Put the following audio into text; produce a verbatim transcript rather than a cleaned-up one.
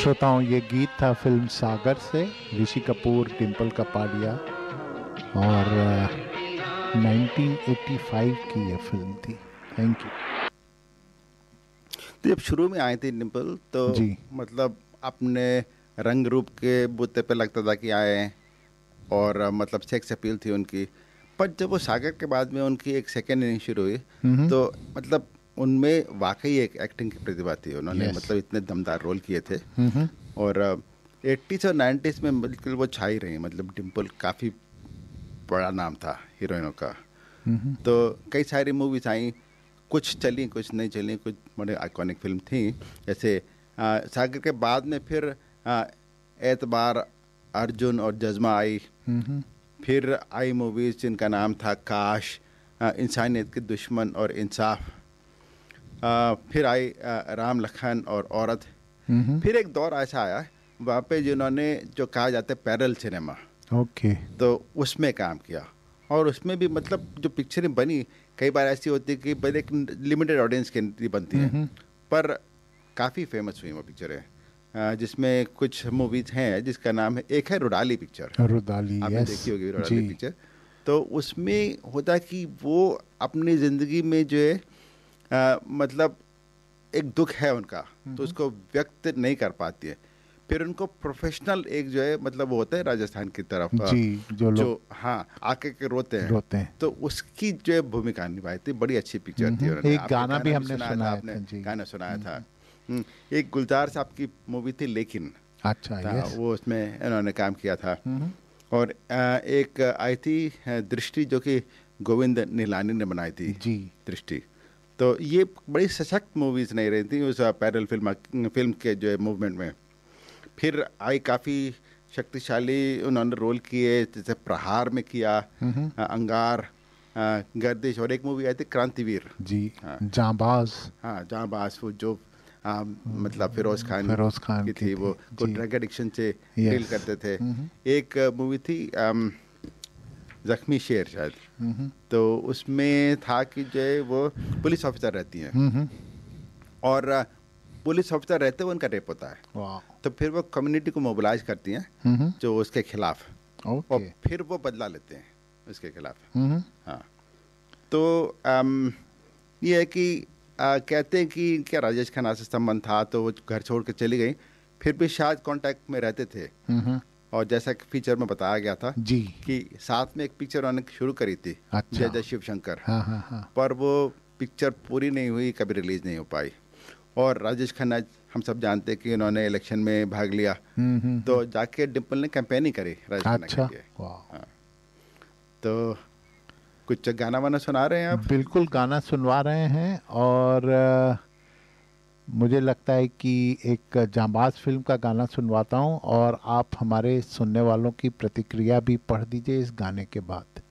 श्रोताओं, ये गीत था फिल्म सागर से, ऋषि कपूर, डिम्पल कपाड़िया, और नाइनटीन एटी फाइव की ये फिल्म थी। Thank you. तो जब शुरू में आई थी डिम्पल तो जी। मतलब अपने रंग रूप के बूते पे लगता था कि आए हैं और अ, मतलब सेक्स अपील थी उनकी। पर जब वो सागर के बाद में उनकी एक सेकेंड इनिंग शुरू हुई तो मतलब उनमें वाकई एक एक्टिंग की प्रतिभा थी। उन्होंने Yes. मतलब इतने दमदार रोल किए थे हम्म। और एट्टीज़ और नाइन्टीज़ में बिल्कुल वो छाई रही। मतलब डिम्पल काफ़ी बड़ा नाम था हीरोइनों का। तो कई सारी मूवीज आई, कुछ चली कुछ नहीं चली, कुछ बड़े आइकॉनिक फिल्म थी। जैसे आ, सागर के बाद में फिर आ, एतबार, अर्जुन और जज्बा आई। फिर आई मूवीज जिनका नाम था काश, आ, इंसानियत के दुश्मन और इंसाफ। आ, फिर आई आ, राम लखन और औरत। फिर एक दौर ऐसा आया वहाँ पे जिन्होंने जो कहा जाता है पैरल सिनेमा, ओके। तो उसमें काम किया। और उसमें भी मतलब जो पिक्चरें बनी कई बार ऐसी होती है कि बस एक लिमिटेड ऑडियंस के लिए बनती हैं, पर काफ़ी फेमस हुई वो पिक्चरें। अ, जिसमें कुछ मूवीज हैं जिसका नाम है, एक है रुडाली पिक्चर, रुदाली, आपने यस देखी होगी रुडाली जी। पिक्चर। तो उसमें होता है कि वो अपनी ज़िंदगी में जो है अ, मतलब एक दुख है उनका, तो उसको व्यक्त नहीं कर पाती है। फिर उनको प्रोफेशनल एक जो है मतलब वो होता है राजस्थान की तरफ अ, जी, जो जो लोग हाँ आके के रोते हैं, रोते हैं। तो उसकी जो है भूमिका निभाई थी। बड़ी अच्छी पिक्चर थी। हम्म, उन्होंने एक आपने गाना भी हमने सुनाया था, सुनाया आपने था जी। गाना सुनाया था। हम्म, एक गुलजार साहब की मूवी थी लेकिन, अच्छा, था यस। वो, उसमें इन्होंने काम किया था। और अ, एक आई थी अ, दृष्टि, जो कि गोविंद निलानी ने बनाई थी जी। दृष्टि। तो ये बड़ी सशक्त मूवीज नहीं रही थी उस पैरल फिल्म फिल्म के जो है मूवमेंट में। फिर आई काफ़ी शक्तिशाली उन्होंने रोल किए, जैसे प्रहार में किया, अ, अंगार, अ, गर्दिश, और एक मूवी आई थी क्रांतिवीर। जी, हाँ जांबाज। हाँ, जहाँ बास वो जो आ, मतलब फिरोज खान फिरोज खान की की थी, थी वो को जी। ड्रग एडिक्शन से डील यस। करते थे। एक मूवी थी अम, जख्मी शेर शायद। तो उसमें था कि जो है वो पुलिस ऑफिसर रहती हैं और अ, पुलिस ऑफिसर रहते हुए उनका रेप होता है। वाह। तो फिर वो कम्युनिटी को मोबिलाइज करती हैं जो उसके खिलाफ, और ओके। फिर वो बदला लेते हैं उसके खिलाफ। हम्म। हाँ, तो अम, ये है कि आ, कहते हैं कि इनका राजेश खन्ना से संबंध था, तो वो घर छोड़ के चली गई। फिर भी शायद कांटेक्ट में रहते थे। और जैसा कि फीचर में बताया गया था जी। कि साथ में एक पिक्चर उन्होंने शुरू करी थी, अच्छा। जय जय शिव शंकर, हाँ हाँ हाँ। पर वो पिक्चर पूरी नहीं हुई, कभी रिलीज नहीं हो पाई। और राजेश खन्ना हम सब जानते हैं कि उन्होंने इलेक्शन में भाग लिया, तो जाके डिम्पल ने कैंपेनिंग करी राजेश खन्ना के अच्छा। लिए। वाह। हाँ, तो कुछ गाना वाना सुना रहे हैं आप? बिल्कुल, गाना सुनवा रहे हैं। और अ, मुझे लगता है कि एक जांबाज फिल्म का गाना सुनवाता हूं, और आप हमारे सुनने वालों की प्रतिक्रिया भी पढ़ दीजिए इस गाने के बाद।